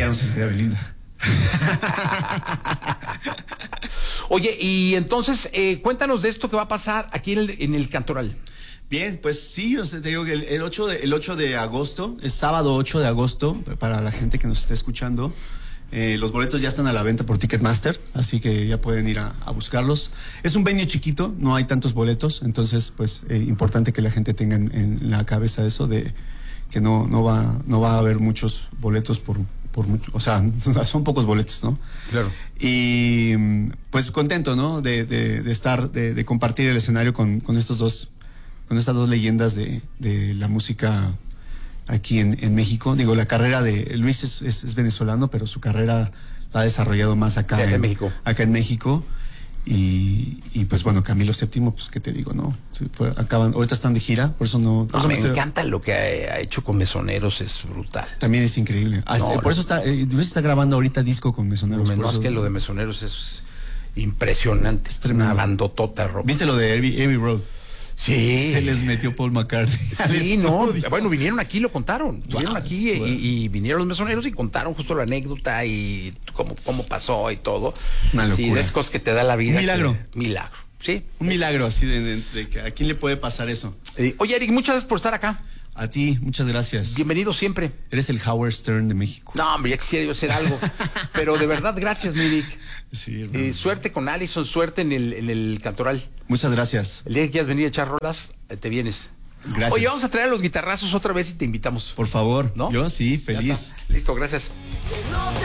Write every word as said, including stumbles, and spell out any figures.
ya no se le da a Belinda. Oye, y entonces, eh, cuéntanos de esto que va a pasar aquí en el, en el Cantoral. Bien, pues sí, o sea, te digo que el, el, ocho de, el ocho de agosto, es sábado ocho de agosto, para la gente que nos está escuchando. Eh, los boletos ya están a la venta por Ticketmaster, así que ya pueden ir a, a buscarlos. Es un venue chiquito, no hay tantos boletos, entonces pues eh, importante que la gente tenga en, en la cabeza eso de que no, no, va, no va a haber muchos boletos por, por mucho, o sea, son pocos boletos, ¿no? Claro. Y pues contento, ¿no? De, de, de estar, de, de compartir el escenario con, con estos dos, con estas dos leyendas de, de la música aquí en, en México. Digo, la carrera de Luis es, es, es venezolano, pero su carrera la ha desarrollado más acá, sí, en, en México. acá en México. Y, y pues bueno, Camilo séptimo, pues qué te digo, ¿no? Se fue, acaban, ahorita están de gira, por eso no... Por No, eso me estoy... encanta lo que ha, ha hecho con Mesoneros, es brutal. También es increíble. Ah, No, por no. eso está, eh, Luis está grabando ahorita disco con Mesoneros. Menos por eso... que lo de Mesoneros es impresionante. Es tremendo. Una bandotota ropa. ¿Viste lo de Abbey, Abbey Road? Sí. Se les metió Paul McCartney. Sí, no. Bueno, vinieron aquí y lo contaron. Vinieron Wow, aquí esto, y, y vinieron los Mesoneros y contaron justo la anécdota y cómo, cómo pasó y todo. Una locura. Sí, de esas cosas que te da la vida. Un milagro. Que, milagro. Sí. Un milagro así de, de, de que a quién le puede pasar eso. Eh, oye, Eric, muchas gracias por estar acá. A ti, muchas gracias. Bienvenido siempre. Eres el Howard Stern de México. No, hombre, ya quisiera yo hacer algo. Pero de verdad, gracias, mi Eric. Sí, hermano. Eh, suerte con Allison, suerte en el, en el Cantoral. Muchas gracias. El día que quieras venir a echar rolas, eh, te vienes. Gracias. Oye, vamos a traer a los guitarrazos otra vez y te invitamos. Por favor. ¿No? Yo sí, Ya feliz. está. Listo, gracias.